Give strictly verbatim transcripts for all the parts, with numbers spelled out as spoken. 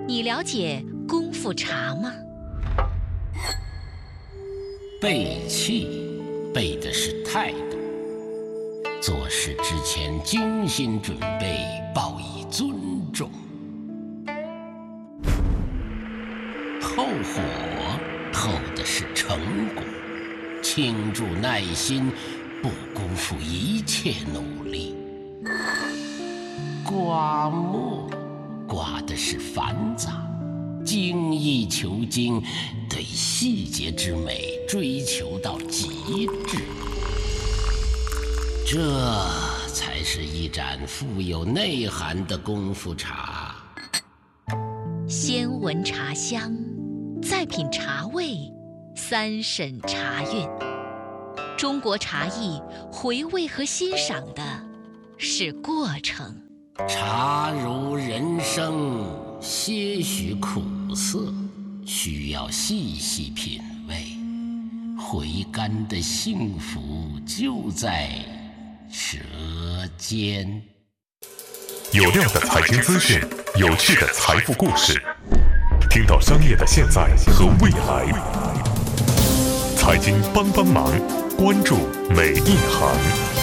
你了解功夫茶吗？ 背气，背的是态度。做事之前精心准备，报以尊重。后火，后的是成果。倾注耐心，不辜负一切努力。刮墨，刮的是繁杂。精益求精，对细节之美追求到极致，这才是一盏富有内涵的功夫茶。 先闻茶香，再品茶味，三审茶韵。中国茶艺回味和欣赏的是过程。 茶如人生，些许苦涩，需要细细品味。回甘的幸福就在舌尖。 有料的财经资讯，有趣的财富故事，听到商业的现在和未来。财经帮帮忙，关注每一行。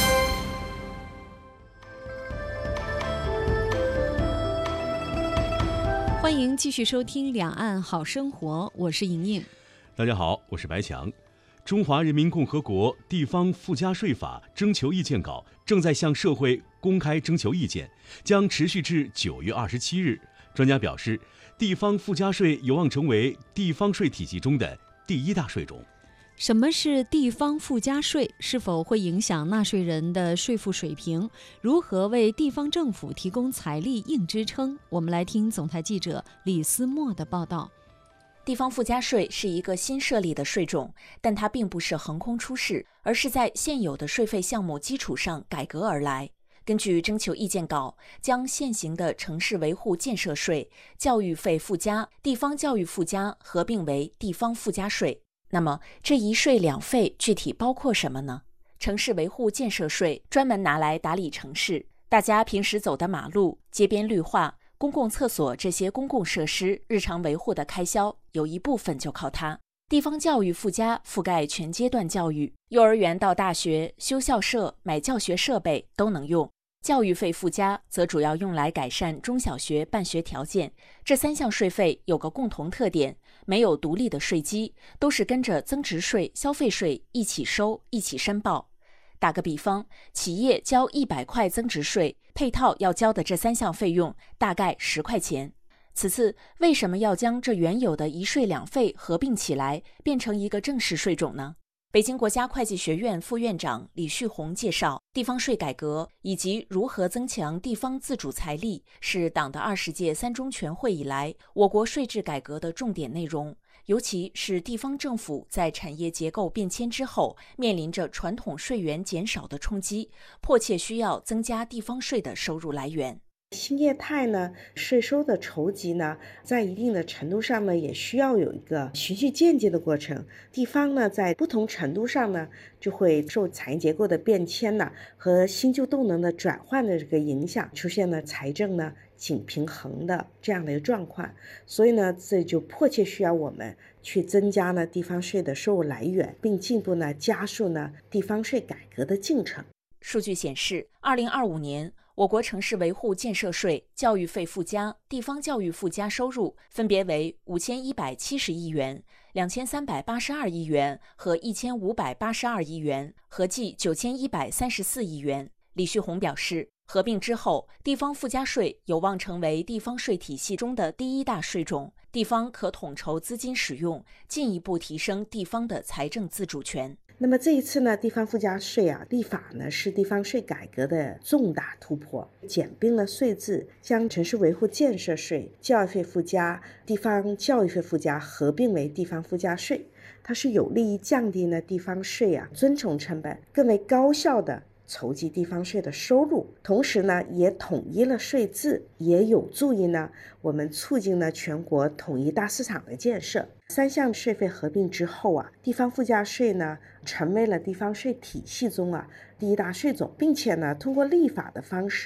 欢迎继续收听《两岸好生活》，我是莹莹。 大家好，我是白强。中华人民共和国地方附加税法征求意见稿正在向社会公开征求意见，将持续至九月二十七日。专家表示，地方附加税有望成为地方税体系中的第一大税种。 什么是地方附加税？是否会影响纳税人的税负水平？如何为地方政府提供财力硬支撑？我们来听总台记者李思墨的报道。 地方附加税是一个新设立的税种，但它并不是横空出世，而是在现有的税费项目基础上改革而来。根据征求意见稿，将现行的城市维护建设税、教育费附加、地方教育附加合并为地方附加税。那么这一税两费具体包括什么呢？城市维护建设税专门拿来打理城市，大家平时走的马路、街边绿化、公共厕所这些公共设施日常维护的开销，有一部分就靠它。地方教育附加覆盖全阶段教育，幼儿园到大学，修校舍、买教学设备都能用。教育费附加则主要用来改善中小学办学条件。这三项税费有个共同特点，没有独立的税基，都是跟着增值税、消费税一起收、一起申报。打个比方，企业交一百块增值税，配套要交的这三项费用大概十块钱。此次为什么要将这原有的一税两费合并起来，变成一个正式税种呢？北京国家会计学院副院长李旭红介绍，地方税改革以及如何增强地方自主财力是党的二十届三中全会以来我国税制改革的重点内容，尤其是地方政府在产业结构变迁之后，面临着传统税源减少的冲击，迫切需要增加地方税的收入来源。 新业态呢，税收的筹集呢，在一定的程度上呢，也需要有一个循序渐进的过程。地方呢，在不同程度上呢，就会受产业结构的变迁呢和新旧动能的转换的这个影响，出现了财政呢紧平衡的这样的一个状况。所以呢，这就迫切需要我们去增加呢地方税的收入来源，并进一步呢加速呢地方税改革的进程。 数据显示，二零二五年我国城市维护建设税、教育费附加、地方教育附加收入分别为五千一百七十亿元、两千三百八十二亿元和一千五百八十二亿元，合计九千一百三十四亿元。李旭红表示，合并之后，地方附加税有望成为地方税体系中的第一大税种，地方可统筹资金使用，进一步提升地方的财政自主权。 那么这一次呢，地方附加税啊立法呢是地方税改革的重大突破，简并了税制，将城市维护建设税、教育费附加、地方教育费附加合并为地方附加税。它是有利于降低呢地方税啊遵从成本，更为高效的筹集地方税的收入，同时呢也统一了税制，也有助于呢我们促进了全国统一大市场的建设。三项税费合并之后啊，地方附加税呢成为了地方税体系中啊第一大税种，并且呢通过立法的方式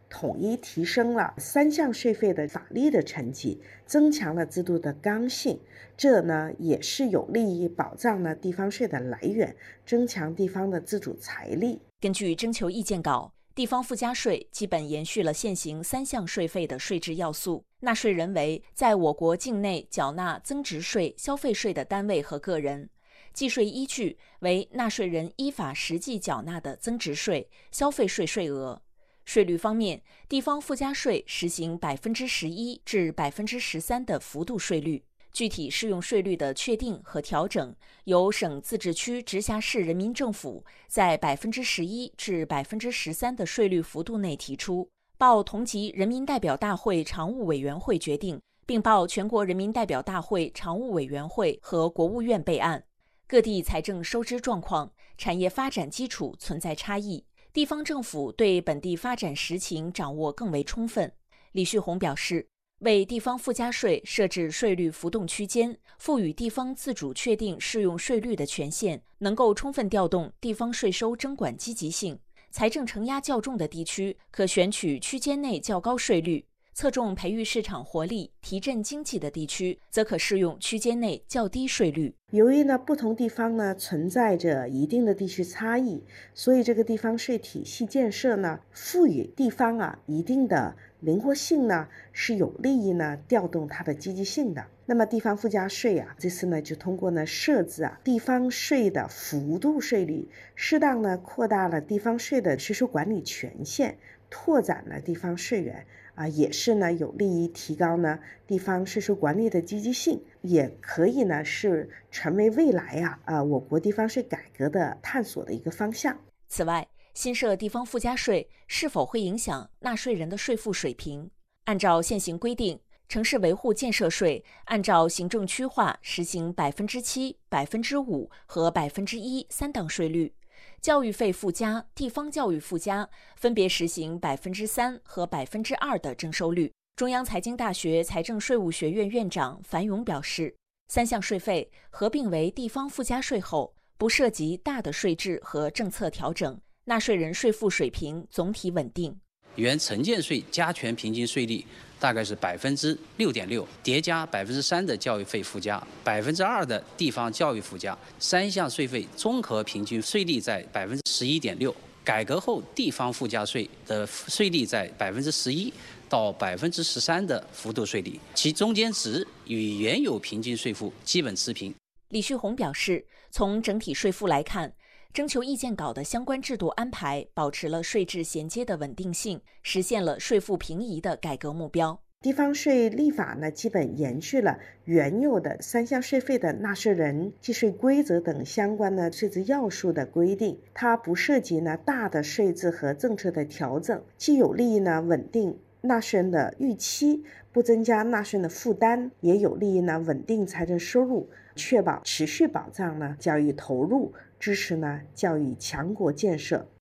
统一提升了三项税费的法律的层级，增强了制度的刚性。这呢也是有利于保障了地方税的来源，增强地方的自主财力。 根据征求意见稿，地方附加税基本延续了现行三项税费的税制要素，纳税人为在我国境内缴纳增值税、消费税的单位和个人，计税依据为纳税人依法实际缴纳的增值税、消费税税额。税率方面，地方附加税实行百分之十一至百分之十三的幅度税率，具体适用税率的确定和调整，由省、自治区、直辖市人民政府在百分之十一至百分之十三的税率幅度内提出，报同级人民代表大会常务委员会决定，并报全国人民代表大会常务委员会和国务院备案。各地财政收支状况、产业发展基础存在差异，地方政府对本地发展实情掌握更为充分。李旭红表示，为地方附加税设置税率浮动区间，赋予地方自主确定适用税率的权限，能够充分调动地方税收征管积极性。财政承压较重的地区，可选取区间内较高税率；侧重培育市场活力、提振经济的地区，则可适用区间内较低税率。 由于呢不同地方呢存在着一定的地区差异，所以这个地方税体系建设呢，赋予地方啊一定的灵活性呢，是有利于呢调动它的积极性的。那么地方附加税啊，这次呢就通过呢设置啊地方税的幅度税率，适当呢扩大了地方税的税收管理权限，拓展了地方税源啊，也是呢有利于提高呢地方税收管理的积极性，也可以呢是成为未来啊啊我国地方税改革的探索的一个方向。 此外，新设地方附加税是否会影响纳税人的税负水平？按照现行规定，城市维护建设税按照行政区划实行百分之七、百分之五和百分之一三档税率。教育费附加、地方教育附加分别实行百分之三和百分之二的征收率。中央财经大学财政税务学院院长樊勇表示，三项税费合并为地方附加税后，不涉及大的税制和政策调整，纳税人税负水平总体稳定。 原城建税加权平均税率大概是百分之六点六，叠加百分之三的教育费附加，百分之二的地方教育附加，三项税费综合平均税率在百分之十一点六。改革后，地方附加税的税率在百分之十一到百分之十三的幅度税率，其中间值与原有平均税负基本持平。 李旭红表示，从整体税负来看，征求意见稿的相关制度安排保持了税制衔接的稳定性，实现了税负平移的改革目标。 地方税立法呢，基本延续了原有的三项税费的纳税人、计税规则等相关的税制要素的规定，它不涉及呢大的税制和政策的调整，既有利于呢稳定纳税人的预期，不增加纳税人的负担，也有利于呢稳定财政收入，确保持续保障呢教育投入，支持呢教育强国建设。